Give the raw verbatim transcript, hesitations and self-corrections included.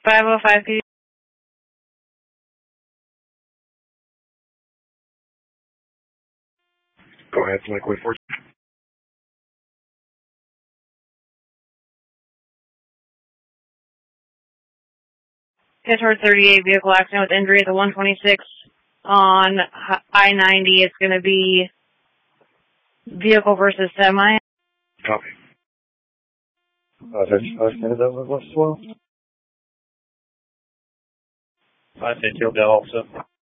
five oh five P. Go ahead, Liquid four. Pittsburgh thirty-eight, vehicle accident with injury at the one twenty-six on I ninety. It's going to be vehicle versus semi. Copy. Uh, that's, uh, that was well. I think he'll go also.